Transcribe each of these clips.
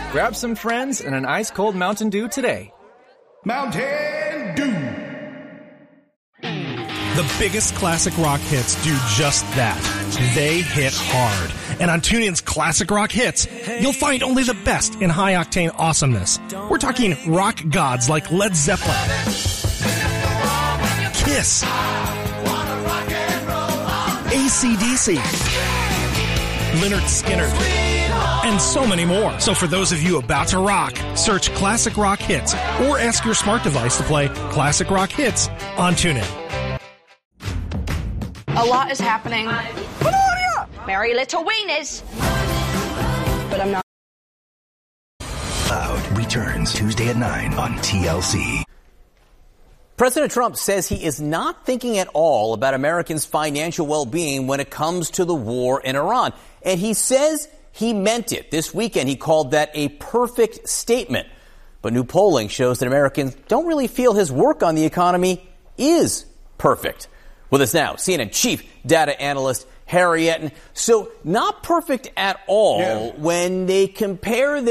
Grab some friends and an ice-cold Mountain Dew today. Mountain Dew. The biggest classic rock hits do just that. They hit hard. And on TuneIn's Classic Rock Hits, you'll find only the best in high-octane awesomeness. We're talking rock gods like Led Zeppelin, Kiss, AC/DC, Lynyrd Skynyrd, and so many more. So for those of you about to rock, search Classic Rock Hits or ask your smart device to play Classic Rock Hits on TuneIn. A lot is happening. Merry little wieners. But I'm not. Loud returns Tuesday at 9 on TLC. President Trump says he is not thinking at all about Americans' financial well-being when it comes to the war in Iran. And he says he meant it. This weekend, he called that a perfect statement. But new polling shows that Americans don't really feel his work on the economy is perfect. With us now, CNN chief data analyst Harry Etten. So not perfect at all when you compare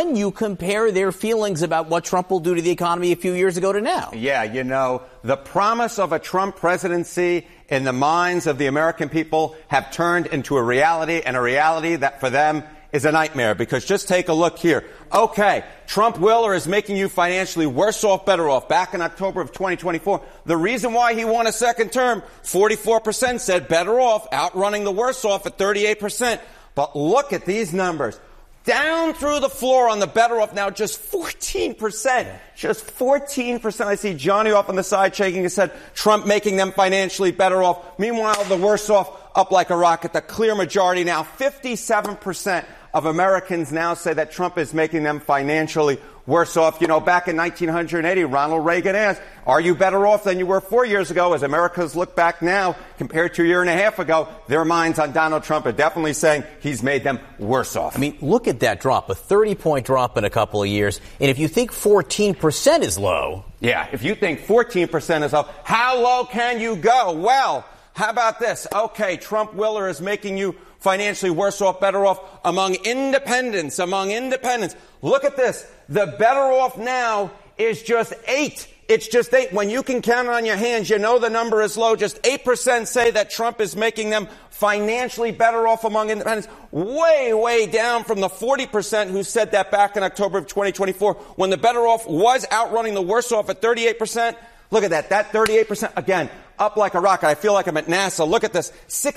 their feelings about what Trump will do to the economy a few years ago to now. Yeah, you know, the promise of a Trump presidency in the minds of the American people have turned into a reality, and a reality that for them is a nightmare. Because just take a look here. Okay, Trump will or is making you financially worse off, better off. Back in October of 2024, the reason why he won a second term, 44% said better off, outrunning the worse off at 38%. But look at these numbers. Down through the floor on the better off now, just 14%. Just 14%. I see Johnny off on the side shaking his head. Trump making them financially better off. Meanwhile, the worse off up like a rocket. The clear majority now, 57% of Americans now say that Trump is making them financially worse off. You know, back in 1980, Ronald Reagan asked, are you better off than you were 4 years ago? As Americans look back now, compared to a year and a half ago, their minds on Donald Trump are definitely saying he's made them worse off. I mean, look at that drop, a 30-point drop in a couple of years. And if you think 14% is low. Yeah, if you think 14% is low, how low can you go? Well, how about this? Okay, Trump Willer is making you financially worse off, better off among independents. Look at this. The better off now is just 8. It's just 8. When you can count it on your hands, you know the number is low. Just 8% say that Trump is making them financially better off among independents. Way, way down from the 40% who said that back in October of 2024 when the better off was outrunning the worse off at 38%. Look at that. That 38%, again, up like a rocket. I feel like I'm at NASA. Look at this.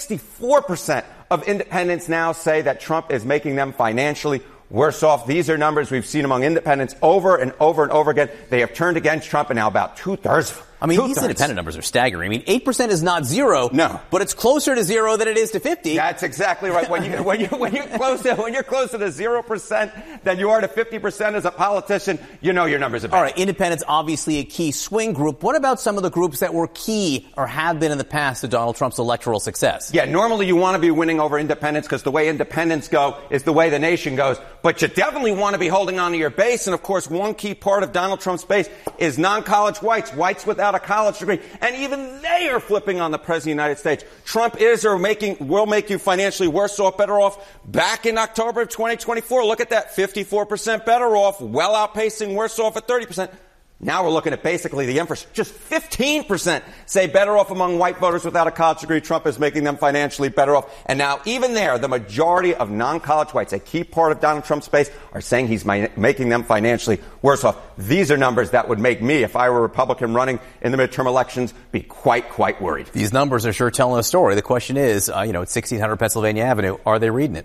64% of independents now say that Trump is making them financially worse off. These are numbers we've seen among independents over and over and over again. They have turned against Trump, and now about two-thirds. I mean, these independent numbers are staggering. I mean, 8% is not zero. No. But it's closer to zero than it is to 50. That's exactly right. When you're closer to 0% than you are to 50% as a politician, you know your numbers are bad. All right, independents obviously a key swing group. What about some of the groups that were key or have been in the past to Donald Trump's electoral success? Yeah, normally you want to be winning over independents because the way independents go is the way the nation goes. But you definitely want to be holding on to your base. And, of course, one key part of Donald Trump's base is non-college whites without a college degree. And even they are flipping on the President of the United States. Trump is or will make you financially worse off, better off. Back in October of 2024, look at that, 54% better off, well outpacing worse off at 30%. Now we're looking at basically the inverse. Just 15% say better off among white voters without a college degree. Trump is making them financially better off. And now even there, the majority of non-college whites, a key part of Donald Trump's base, are saying he's making them financially worse off. These are numbers that would make me, if I were a Republican running in the midterm elections, be quite worried. These numbers are sure telling a story. The question is, at 1600 Pennsylvania Avenue, are they reading it?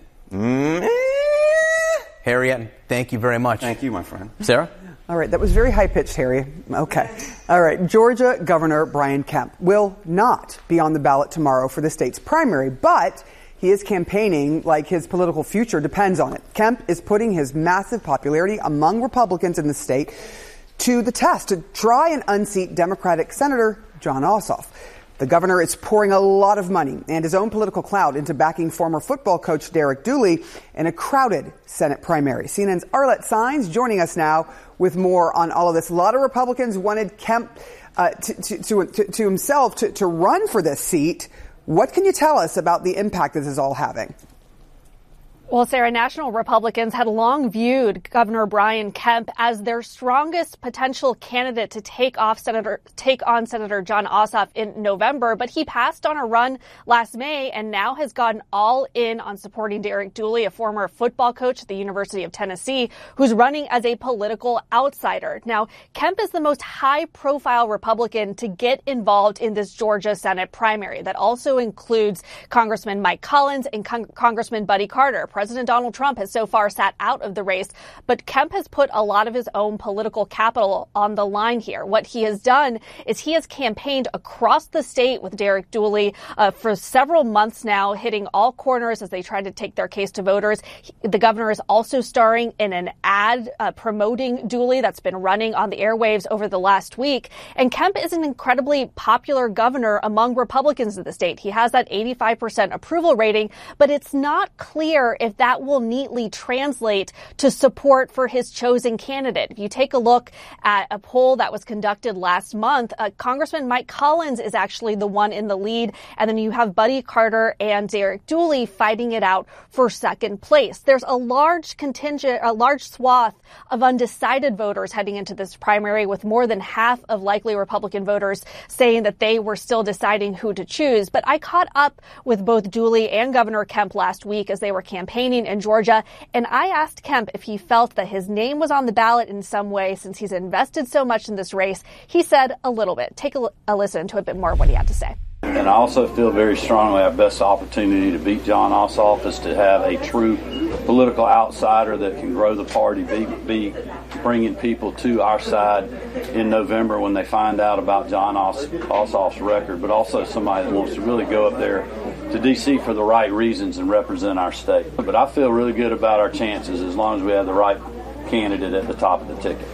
Harriet, thank you very much. Thank you, my friend. Sarah? All right, that was very high-pitched, Harry. Okay. All right, Georgia Governor Brian Kemp will not be on the ballot tomorrow for the state's primary, but he is campaigning like his political future depends on it. Kemp is putting his massive popularity among Republicans in the state to the test to try and unseat Democratic Senator Jon Ossoff. The governor is pouring a lot of money and his own political clout into backing former football coach Derek Dooley in a crowded Senate primary. CNN's Arlette Saenz joining us now with more on all of this. A lot of Republicans wanted Kemp to himself to run for this seat. What can you tell us about the impact this is all having? Well, Sarah, national Republicans had long viewed Governor Brian Kemp as their strongest potential candidate to take on Senator Jon Ossoff in November, but he passed on a run last May and now has gone all in on supporting Derek Dooley, a former football coach at the University of Tennessee, who's running as a political outsider. Now, Kemp is the most high-profile Republican to get involved in this Georgia Senate primary. That also includes Congressman Mike Collins and Congressman Buddy Carter. President Donald Trump has so far sat out of the race, but Kemp has put a lot of his own political capital on the line here. What he has done is he has campaigned across the state with Derek Dooley for several months now, hitting all corners as they try to take their case to voters. The governor is also starring in an ad promoting Dooley that's been running on the airwaves over the last week. And Kemp is an incredibly popular governor among Republicans in the state. He has that 85% approval rating, but it's not clear if that will neatly translate to support for his chosen candidate. If you take a look at a poll that was conducted last month, Congressman Mike Collins is actually the one in the lead, and then you have Buddy Carter and Derek Dooley fighting it out for second place. There's a large swath of undecided voters heading into this primary, with more than half of likely Republican voters saying that they were still deciding who to choose. But I caught up with both Dooley and Governor Kemp last week as they were campaigning in Georgia, and I asked Kemp if he felt that his name was on the ballot in some way since he's invested so much in this race. He said a little bit. Take a listen to a bit more of what he had to say. And I also feel very strongly our best opportunity to beat Jon Ossoff is to have a true political outsider that can grow the party, be bringing people to our side in November when they find out about Jon Ossoff's record, but also somebody that wants to really go up there to D.C. for the right reasons and represent our state. But I feel really good about our chances as long as we have the right candidate at the top of the ticket.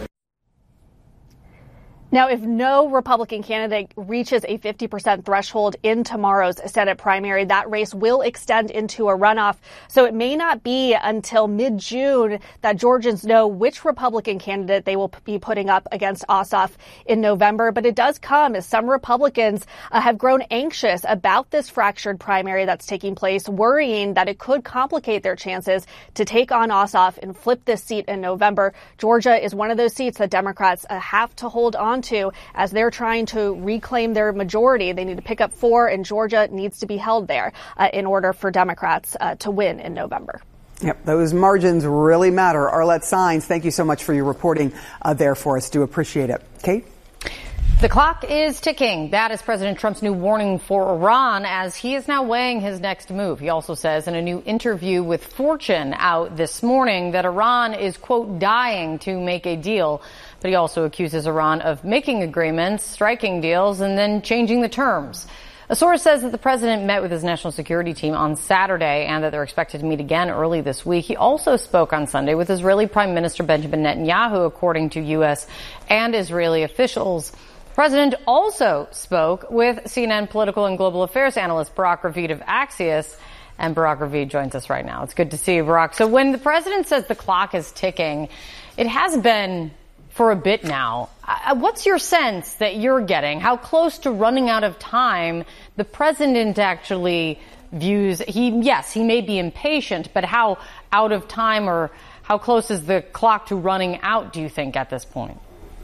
Now, if no Republican candidate reaches a 50% threshold in tomorrow's Senate primary, that race will extend into a runoff. So it may not be until mid-June that Georgians know which Republican candidate they will be putting up against Ossoff in November. But it does come as some Republicans have grown anxious about this fractured primary that's taking place, worrying that it could complicate their chances to take on Ossoff and flip this seat in November. Georgia is one of those seats that Democrats have to hold on to as they're trying to reclaim their majority. They need to pick up 4, and Georgia needs to be held there in order for Democrats to win in November. Yep, those margins really matter. Arlette Saenz, thank you so much for your reporting there for us. Do appreciate it. Kate? The clock is ticking. That is President Trump's new warning for Iran as he is now weighing his next move. He also says in a new interview with Fortune out this morning that Iran is, quote, dying to make a deal. But he also accuses Iran of making agreements, striking deals, and then changing the terms. A source says that the president met with his national security team on Saturday and that they're expected to meet again early this week. He also spoke on Sunday with Israeli Prime Minister Benjamin Netanyahu, according to U.S. and Israeli officials. The president also spoke with CNN political and global affairs analyst Barak Ravid of Axios. And Barak Ravid joins us right now. It's good to see you, Barak. So when the president says the clock is ticking, it has been for a bit now. What's your sense that you're getting? How close to running out of time the president actually views? He may be impatient, but how out of time or how close is the clock to running out, do you think, at this point?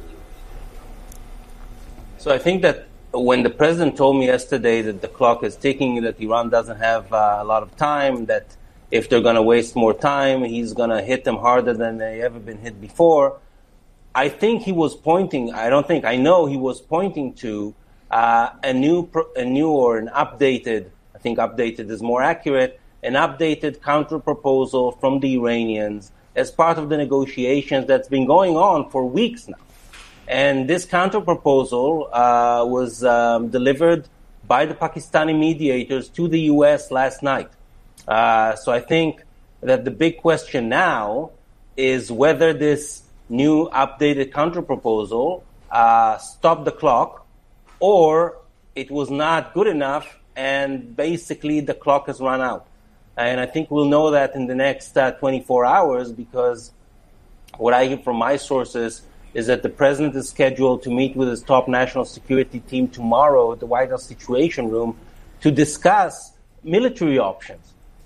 So I think that when the president told me yesterday that the clock is ticking, that Iran doesn't have a lot of time, that if they're going to waste more time, he's going to hit them harder than they ever been hit before, I think he was pointing, I know he was pointing to a new or an updated, I think updated is more accurate, an updated counter-proposal from the Iranians as part of the negotiations that's been going on for weeks now. And this counter-proposal was delivered by the Pakistani mediators to the U.S. last night. So I think that the big question now is whether this new updated counter-proposal stopped the clock, or it was not good enough and basically the clock has run out. And I think we'll know that in the next 24 hours because what I hear from my sources is that the president is scheduled to meet with his top national security team tomorrow at the White House Situation Room to discuss military options.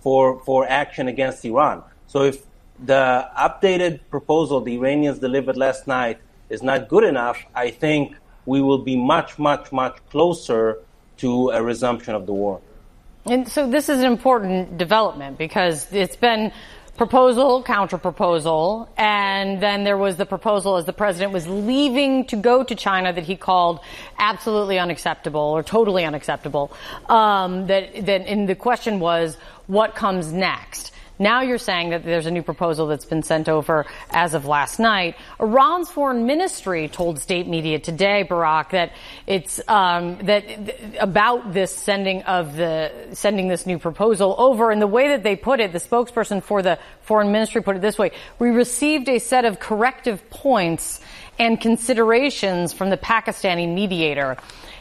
for action against Iran. So if the updated proposal the Iranians delivered last night is not good enough, I think we will be much, much, much closer to a resumption of the war. And so this is an important development because it's been proposal, counter-proposal, and then there was the proposal as the president was leaving to go to China that he called absolutely unacceptable or totally unacceptable. And the question was, what comes next? Now you're saying that there's a new proposal that's been sent over as of last night. Iran's foreign ministry told state media today, Barak, that it's about this sending this new proposal over. And the way that they put it, the spokesperson for the foreign ministry put it this way: we received a set of corrective points and considerations from the Pakistani mediator.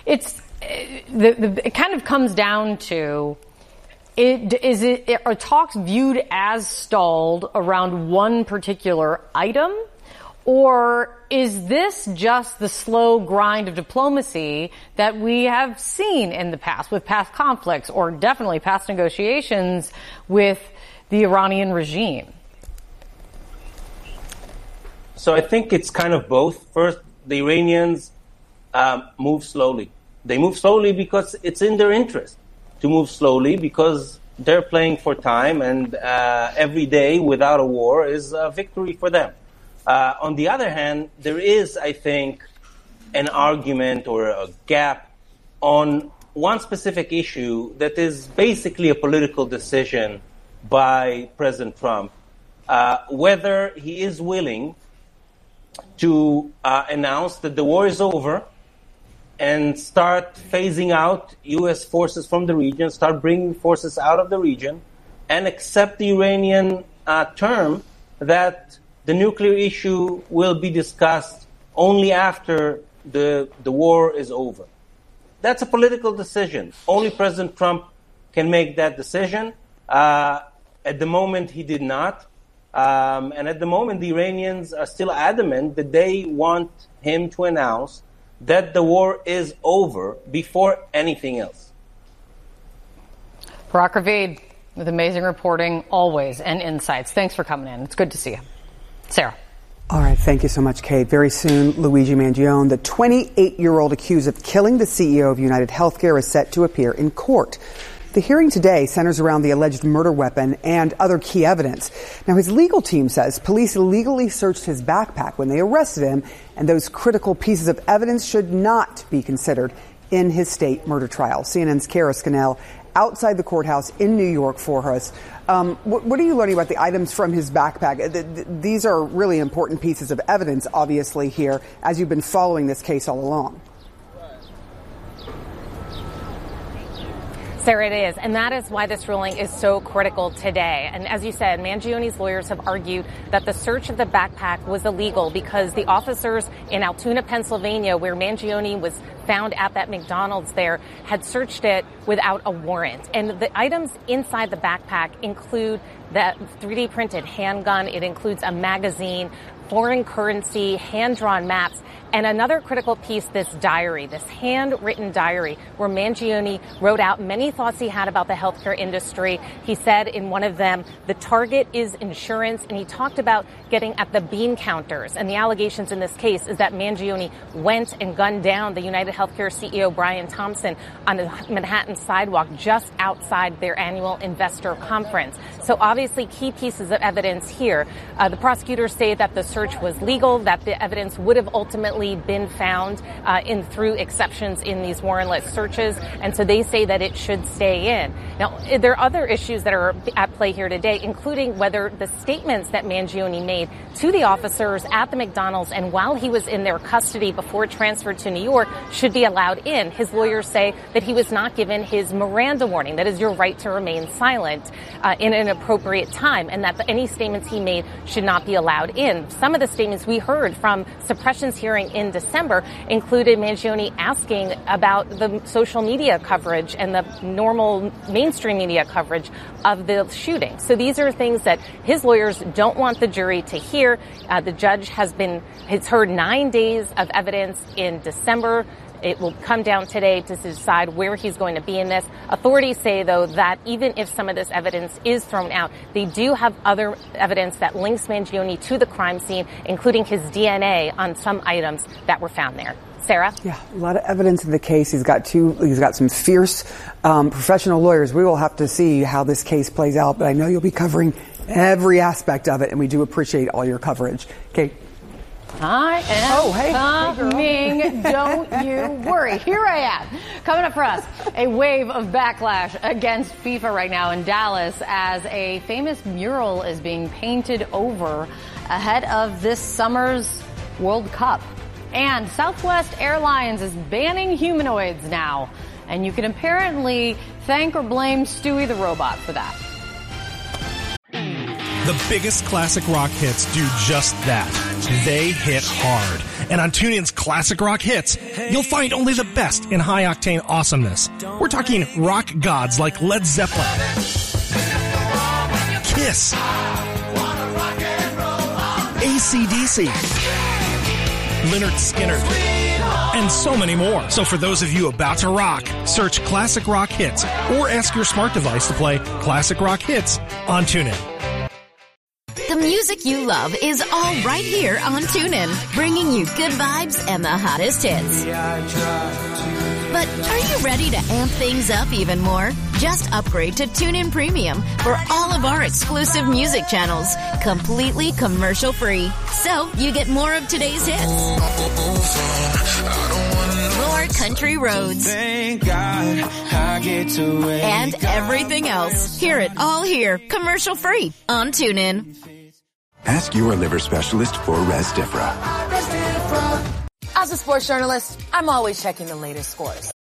It kind of comes down to, are talks viewed as stalled around one particular item, or is this just the slow grind of diplomacy that we have seen in the past with past conflicts or definitely past negotiations with the Iranian regime? So I think it's kind of both. First, the Iranians move slowly. They move slowly because it's in their interest to move slowly, because they're playing for time, and every day without a war is a victory for them. On the other hand, there is, I think, an argument or a gap on one specific issue that is basically a political decision by President Trump, whether he is willing to announce that the war is over and start phasing out U.S. forces from the region, start bringing forces out of the region, and accept the Iranian term that the nuclear issue will be discussed only after the war is over. That's a political decision. Only President Trump can make that decision. At the moment, he did not. And at the moment, the Iranians are still adamant that they want him to announce that the war is over before anything else. Barak Ravid with amazing reporting always and insights. Thanks for coming in. It's good to see you. Sarah. All right. Thank you so much, Kate. Very soon, Luigi Mangione, the 28-year-old accused of killing the CEO of United Healthcare, is set to appear in court. The hearing today centers around the alleged murder weapon and other key evidence. Now, his legal team says police illegally searched his backpack when they arrested him, and those critical pieces of evidence should not be considered in his state murder trial. CNN's Kara Scannell outside the courthouse in New York for us. What are you learning about the items from his backpack? These are really important pieces of evidence, obviously, here, as you've been following this case all along. Sarah, it is, and that is why this ruling is so critical today. And as you said, Mangione's lawyers have argued that the search of the backpack was illegal because the officers in Altoona, Pennsylvania, where Mangione was found at that McDonald's there, had searched it without a warrant. And the items inside the backpack include that 3D printed handgun. It includes a magazine, foreign currency, hand-drawn maps, and another critical piece, this diary, this handwritten diary where Mangione wrote out many thoughts he had about the healthcare industry. He said in one of them, the target is insurance, and he talked about getting at the bean counters. And the allegations in this case is that Mangione went and gunned down the United Healthcare CEO Brian Thompson on the Manhattan sidewalk just outside their annual investor conference. So obviously key pieces of evidence here. The prosecutors say that the search was legal, that the evidence would have ultimately been found through exceptions in these warrantless searches, and so they say that it should stay in. Now, there are other issues that are at play here today, including whether the statements that Mangione made to the officers at the McDonald's and while he was in their custody before transferred to New York should be allowed in. His lawyers say that he was not given his Miranda warning, that is your right to remain silent in an appropriate time, and that any statements he made should not be allowed in. Some of the statements we heard from suppression's hearing in December included Mangione asking about the social media coverage and the normal mainstream media coverage of the shooting. So these are things that his lawyers don't want the jury to hear. The judge has heard 9 days of evidence in December. It will come down today to decide where he's going to be in this. Authorities say, though, that even if some of this evidence is thrown out, they do have other evidence that links Mangione to the crime scene, including his DNA on some items that were found there. Sarah? Yeah, a lot of evidence in the case. He's got some fierce professional lawyers. We will have to see how this case plays out, but I know you'll be covering every aspect of it, and we do appreciate all your coverage. Kate? I am coming. Don't you worry. Here I am. Coming up for us, a wave of backlash against FIFA right now in Dallas as a famous mural is being painted over ahead of this summer's World Cup. And Southwest Airlines is banning humanoids now. And you can apparently thank or blame Stewie the robot for that. The biggest classic rock hits do just that. They hit hard. And on TuneIn's Classic Rock Hits, you'll find only the best in high-octane awesomeness. We're talking rock gods like Led Zeppelin, Kiss, AC/DC, Lynyrd Skynyrd, and so many more. So for those of you about to rock, search Classic Rock Hits or ask your smart device to play Classic Rock Hits on TuneIn. The music you love is all right here on TuneIn, bringing you good vibes and the hottest hits. But are you ready to amp things up even more? Just upgrade to TuneIn Premium for all of our exclusive music channels, completely commercial-free. So you get more of today's hits, more country roads, and everything else. Hear it all here, commercial-free on TuneIn. Ask your liver specialist for Rezdiffra. As a sports journalist, I'm always checking the latest scores.